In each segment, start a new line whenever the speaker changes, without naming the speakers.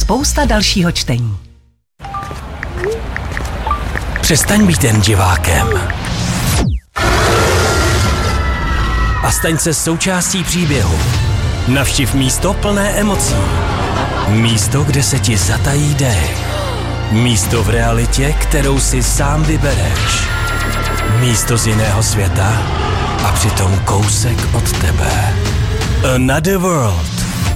spousta dalšího čtení.
Přestaň být jen divákem. A staň se součástí příběhu. Navštiv místo plné emocí. Místo, kde se ti zatají dech. Místo v realitě, kterou si sám vybereš. Místo z jiného světa a přitom kousek od tebe. Another World.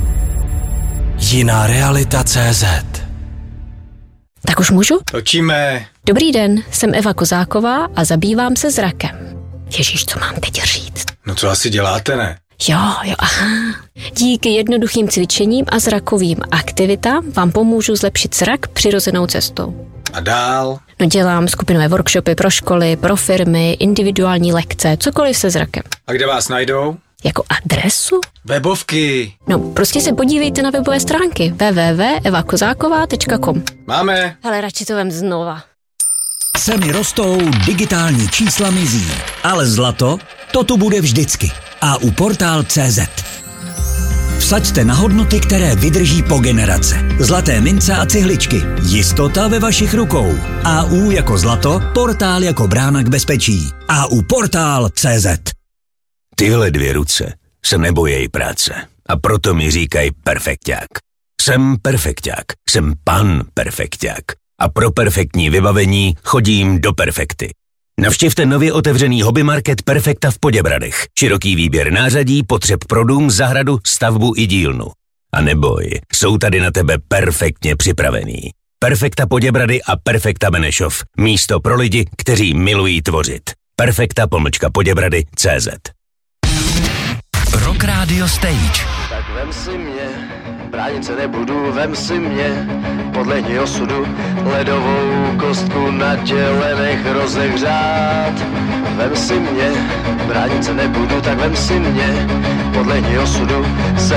Jiná realita.cz.
Tak už můžu?
Točíme.
Dobrý den, jsem Eva Kozáková a zabývám se zrakem. Ježíš, co mám teď říct?
No co asi děláte, ne?
Jo, aha. Díky jednoduchým cvičením a zrakovým aktivitám vám pomůžu zlepšit zrak přirozenou cestou.
A dál?
No dělám skupinové workshopy pro školy, pro firmy, individuální lekce, cokoliv se zrakem.
A kde vás najdou?
Jako adresu?
Webovky.
No, prostě se podívejte na webové stránky www.evakozáková.com.
Máme.
Ale radši to vem znova.
Ceny rostou, digitální čísla mizí, ale zlato, to tu bude vždycky. A u Portál.cz. Vsaďte na hodnoty, které vydrží po generace. Zlaté mince a cihličky. Jistota ve vašich rukou. AU jako zlato, Portál jako brána k bezpečí. A u Portál.cz.
Tyhle dvě ruce se nebojí práce a proto mi říkají perfekťák. Jsem perfekťák, jsem pan perfekťák a pro perfektní vybavení chodím do Perfekty. Navštivte nově otevřený hobby market Perfekta v Poděbradech. Široký výběr nářadí, potřeb pro dům, zahradu, stavbu i dílnu. A neboj, jsou tady na tebe perfektně připravený. Perfekta Poděbrady a Perfekta Benešov. Místo pro lidi, kteří milují tvořit. Perfekta-Poděbrady.cz.
Rock Radio Stage.
Tak vem si mě, bránit se nebudu, vem si mě, podlehni osudu, ledovou kostku na těle nech rozehřát. Vem si mě, bránit se nebudu, tak vem si mě, podlehni osudu,